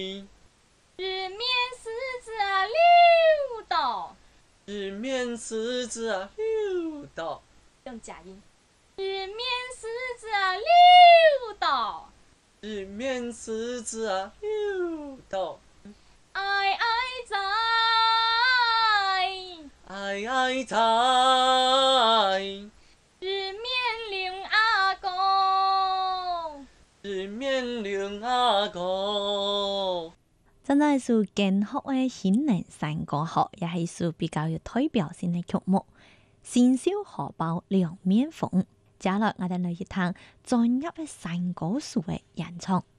日面狮子啊溜到， 日面狮子啊溜到， 用假音。日面狮子啊溜到， 日面狮子啊溜到， 哀哀哉， 哀哀哉， 日面靈阿公， 日面靈阿公。 真係是建學嘅新人山歌學，也係是比較有代表性嘅曲目。新繡荷包兩面縫，接落我哋嚟一趟專業嘅山歌手嘅演唱。